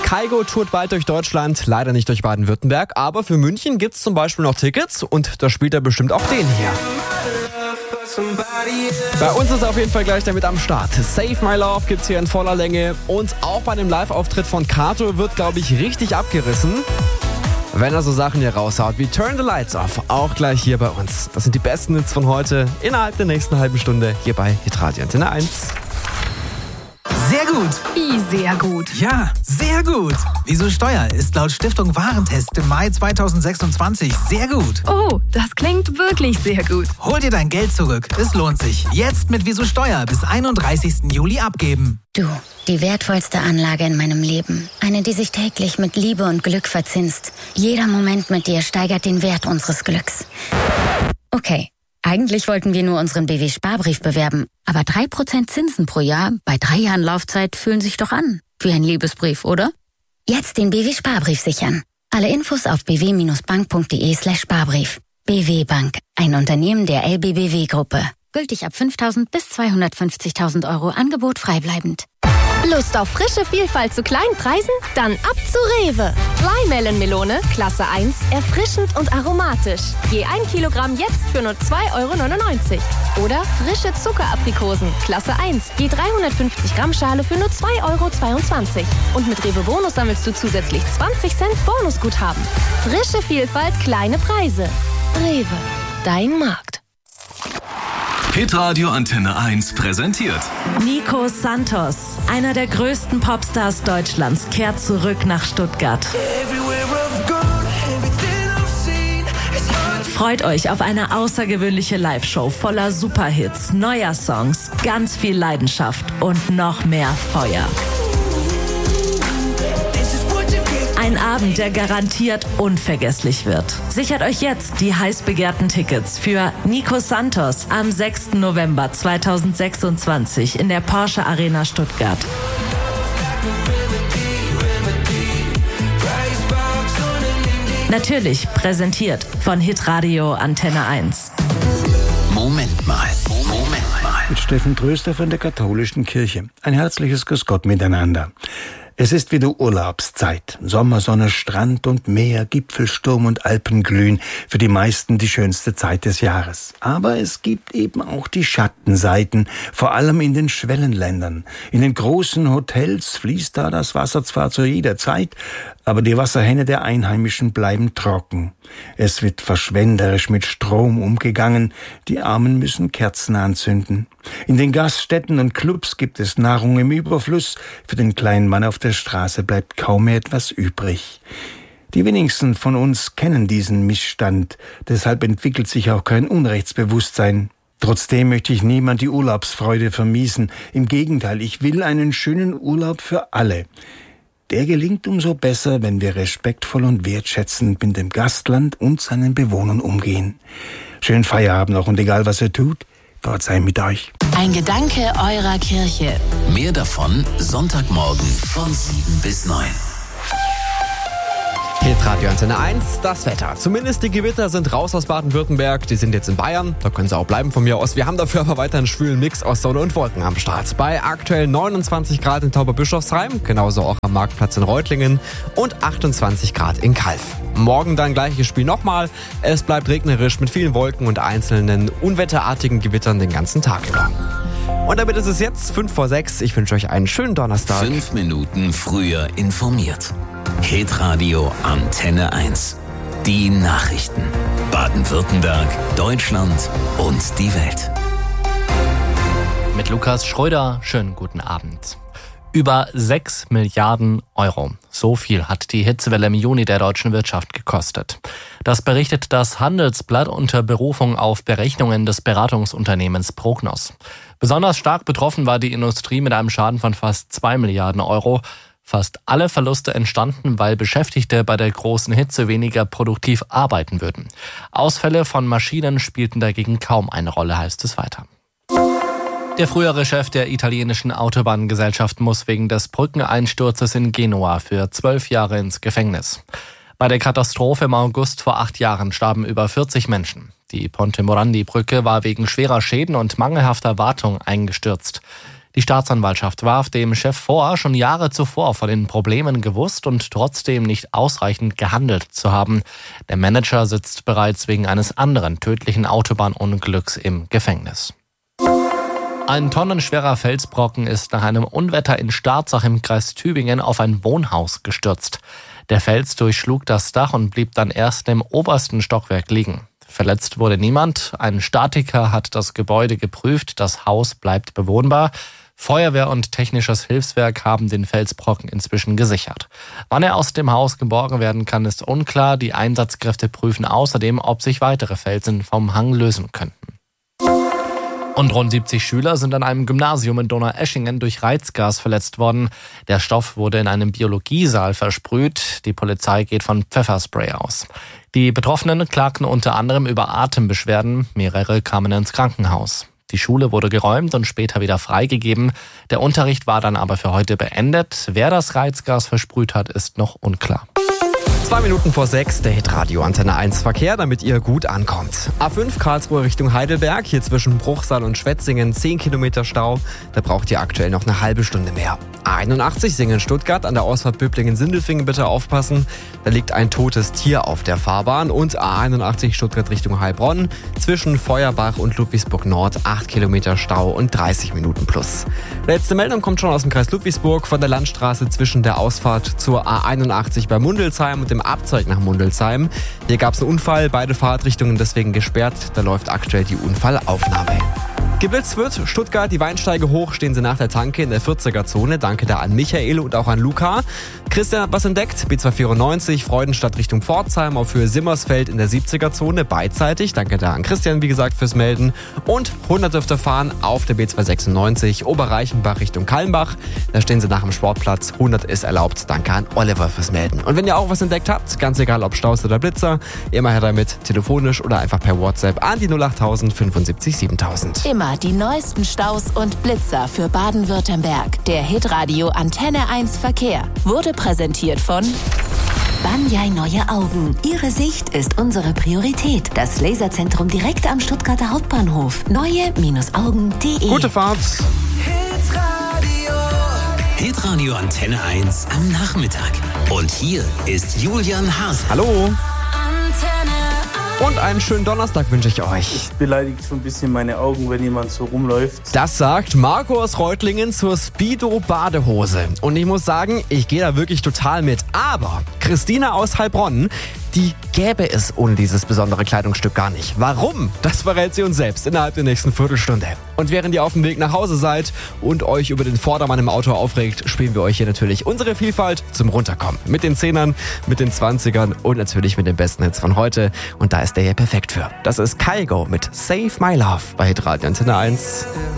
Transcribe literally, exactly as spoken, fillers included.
Kygo tourt bald durch Deutschland, leider nicht durch Baden-Württemberg, aber für München gibt's zum Beispiel noch Tickets und da spielt er bestimmt auch den hier. Bei uns ist er auf jeden Fall gleich damit am Start. Save My Love gibt's hier in voller Länge und auch bei dem Live-Auftritt von Kato wird, glaube ich, richtig abgerissen. Wenn er so Sachen hier raushaut wie Turn the Lights Off, auch gleich hier bei uns. Das sind die besten Hits von heute innerhalb der nächsten halben Stunde hier bei Hitradio Antenne eins. Sehr gut. Wie sehr gut? Ja, sehr gut. Wieso Steuer ist laut Stiftung Warentest im Mai zweitausendsechsundzwanzig sehr gut. Oh, das klingt wirklich sehr gut. Hol dir dein Geld zurück. Es lohnt sich. Jetzt mit Wieso Steuer bis einunddreißigsten Juli abgeben. Du, die wertvollste Anlage in meinem Leben. Eine, die sich täglich mit Liebe und Glück verzinst. Jeder Moment mit dir steigert den Wert unseres Glücks. Okay. Eigentlich wollten wir nur unseren B W-Sparbrief bewerben, aber drei Prozent Zinsen pro Jahr bei drei Jahren Laufzeit fühlen sich doch an. Wie ein Liebesbrief, oder? Jetzt den B W-Sparbrief sichern. Alle Infos auf b w bindestrich bank punkt de slash Sparbrief. B W Bank, ein Unternehmen der L B B W-Gruppe. Gültig ab fünftausend bis zweihundertfünfzigtausend Euro, Angebot freibleibend. Lust auf frische Vielfalt zu kleinen Preisen? Dann ab zu Rewe. Flymelon-Melone, Klasse eins, erfrischend und aromatisch. Je ein Kilogramm jetzt für nur zwei Euro neunundneunzig. Oder frische Zuckeraprikosen, Klasse eins, je dreihundertfünfzig Gramm Schale für nur zwei Euro zweiundzwanzig. Und mit Rewe Bonus sammelst du zusätzlich zwanzig Cent Bonusguthaben. Frische Vielfalt, kleine Preise. Rewe, dein Markt. Hitradio Antenne eins präsentiert Nico Santos, einer der größten Popstars Deutschlands, kehrt zurück nach Stuttgart. Freut euch auf eine außergewöhnliche Live-Show voller Superhits, neuer Songs, ganz viel Leidenschaft und noch mehr Feuer. Ein Abend, der garantiert unvergesslich wird. Sichert euch jetzt die heiß begehrten Tickets für Nico Santos am sechsten November zweitausendsechsundzwanzig in der Porsche Arena Stuttgart. Natürlich präsentiert von Hitradio Antenne eins. Moment mal, Moment mal. Mit Steffen Tröster von der Katholischen Kirche. Ein herzliches Grüß Gott miteinander. Es ist wieder Urlaubszeit. Sommersonne, Strand und Meer, Gipfelsturm und Alpenglühen. Für die meisten die schönste Zeit des Jahres. Aber es gibt eben auch die Schattenseiten, vor allem in den Schwellenländern. In den großen Hotels fließt da das Wasser zwar zu jeder Zeit, aber die Wasserhähne der Einheimischen bleiben trocken. Es wird verschwenderisch mit Strom umgegangen. Die Armen müssen Kerzen anzünden. In den Gaststätten und Clubs gibt es Nahrung im Überfluss. Für den kleinen Mann auf der Straße bleibt kaum mehr etwas übrig. Die wenigsten von uns kennen diesen Missstand. Deshalb entwickelt sich auch kein Unrechtsbewusstsein. Trotzdem möchte ich niemand die Urlaubsfreude vermiesen. Im Gegenteil, ich will einen schönen Urlaub für alle. Der gelingt umso besser, wenn wir respektvoll und wertschätzend mit dem Gastland und seinen Bewohnern umgehen. Schönen Feierabend noch und egal was ihr tut, Gott sei mit euch. Ein Gedanke eurer Kirche. Mehr davon Sonntagmorgen von sieben bis neun. Hitradio Antenne eins, das Wetter. Zumindest die Gewitter sind raus aus Baden-Württemberg. Die sind jetzt in Bayern. Da können sie auch bleiben von mir aus. Wir haben dafür aber weiter einen schwülen Mix aus Sonne und Wolken am Start. Bei aktuell neunundzwanzig Grad in Tauberbischofsheim, genauso auch am Marktplatz in Reutlingen und achtundzwanzig Grad in Calw. Morgen dann gleiches Spiel nochmal. Es bleibt regnerisch mit vielen Wolken und einzelnen unwetterartigen Gewittern den ganzen Tag über. Und damit ist es jetzt fünf vor sechs. Ich wünsche euch einen schönen Donnerstag. Fünf Minuten früher informiert. Hitradio Antenne eins. Die Nachrichten. Baden-Württemberg, Deutschland und die Welt. Mit Lukas Schröder, schönen guten Abend. Über sechs Milliarden Euro. So viel hat die Hitzewelle im Juni der deutschen Wirtschaft gekostet. Das berichtet das Handelsblatt unter Berufung auf Berechnungen des Beratungsunternehmens Prognos. Besonders stark betroffen war die Industrie mit einem Schaden von fast zwei Milliarden Euro. Fast alle Verluste entstanden, weil Beschäftigte bei der großen Hitze weniger produktiv arbeiten würden. Ausfälle von Maschinen spielten dagegen kaum eine Rolle, heißt es weiter. Der frühere Chef der italienischen Autobahngesellschaft muss wegen des Brückeneinsturzes in Genua für zwölf Jahre ins Gefängnis. Bei der Katastrophe im August vor acht Jahren starben über vierzig Menschen. Die Ponte Morandi-Brücke war wegen schwerer Schäden und mangelhafter Wartung eingestürzt. Die Staatsanwaltschaft warf dem Chef vor, schon Jahre zuvor von den Problemen gewusst und trotzdem nicht ausreichend gehandelt zu haben. Der Manager sitzt bereits wegen eines anderen tödlichen Autobahnunglücks im Gefängnis. Ein tonnenschwerer Felsbrocken ist nach einem Unwetter in Starzach im Kreis Tübingen auf ein Wohnhaus gestürzt. Der Fels durchschlug das Dach und blieb dann erst im obersten Stockwerk liegen. Verletzt wurde niemand. Ein Statiker hat das Gebäude geprüft. Das Haus bleibt bewohnbar. Feuerwehr und technisches Hilfswerk haben den Felsbrocken inzwischen gesichert. Wann er aus dem Haus geborgen werden kann, ist unklar. Die Einsatzkräfte prüfen außerdem, ob sich weitere Felsen vom Hang lösen könnten. Und rund siebzig Schüler sind an einem Gymnasium in Donaueschingen durch Reizgas verletzt worden. Der Stoff wurde in einem Biologiesaal versprüht. Die Polizei geht von Pfefferspray aus. Die Betroffenen klagten unter anderem über Atembeschwerden. Mehrere kamen ins Krankenhaus. Die Schule wurde geräumt und später wieder freigegeben. Der Unterricht war dann aber für heute beendet. Wer das Reizgas versprüht hat, ist noch unklar. Zwei Minuten vor sechs, der Hitradio Antenne eins Verkehr, damit ihr gut ankommt. A fünf Karlsruhe Richtung Heidelberg, hier zwischen Bruchsal und Schwetzingen zehn Kilometer Stau. Da braucht ihr aktuell noch eine halbe Stunde mehr. A einundachtzig Singen-Stuttgart, an der Ausfahrt Böblingen-Sindelfingen bitte aufpassen. Da liegt ein totes Tier auf der Fahrbahn. Und A einundachtzig Stuttgart Richtung Heilbronn, zwischen Feuerbach und Ludwigsburg Nord acht Kilometer Stau und dreißig Minuten plus. Letzte Meldung kommt schon aus dem Kreis Ludwigsburg von der Landstraße zwischen der Ausfahrt zur A einundachtzig bei Mundelsheim und dem Abzweig nach Mundelsheim. Hier gab es einen Unfall, beide Fahrtrichtungen deswegen gesperrt. Da läuft aktuell die Unfallaufnahme. Geblitzt wird Stuttgart, die Weinsteige hoch, stehen sie nach der Tanke in der vierziger Zone. Danke da an Michael und auch an Luca. Christian hat was entdeckt, B zweihundertvierundneunzig, Freudenstadt Richtung Pforzheim auf Höhe Simmersfeld in der siebziger Zone, beidseitig. Danke da an Christian, wie gesagt, fürs Melden. Und hundert dürfte fahren auf der B zweihundertsechsundneunzig, Oberreichenbach Richtung Kalmbach. Da stehen sie nach dem Sportplatz, hundert ist erlaubt. Danke an Oliver fürs Melden. Und wenn ihr auch was entdeckt habt, ganz egal ob Staus oder Blitzer, immer her damit, telefonisch oder einfach per WhatsApp an die null achttausend fünfundsiebzig siebentausend. Immer die neuesten Staus und Blitzer für Baden-Württemberg. Der Hitradio Antenne eins Verkehr wurde präsentiert von Banyai Neue Augen. Ihre Sicht ist unsere Priorität. Das Laserzentrum direkt am Stuttgarter Hauptbahnhof. neue Augen punkt de. Gute Fahrt. Hitradio. Hitradio Antenne eins am Nachmittag. Und hier ist Julian Haas. Hallo. Und einen schönen Donnerstag wünsche ich euch. Es beleidigt schon ein bisschen meine Augen, wenn jemand so rumläuft. Das sagt Marco aus Reutlingen zur Speedo-Badehose. Und ich muss sagen, ich gehe da wirklich total mit. Aber Christina aus Heilbronn, die gäbe es ohne dieses besondere Kleidungsstück gar nicht. Warum? Das verrät sie uns selbst innerhalb der nächsten Viertelstunde. Und während ihr auf dem Weg nach Hause seid und euch über den Vordermann im Auto aufregt, spielen wir euch hier natürlich unsere Vielfalt zum Runterkommen. Mit den Zehnern, mit den Zwanzigern und natürlich mit den besten Hits von heute. Und da ist der hier perfekt für. Das ist Kygo mit Save My Love bei Hitradio Antenne eins.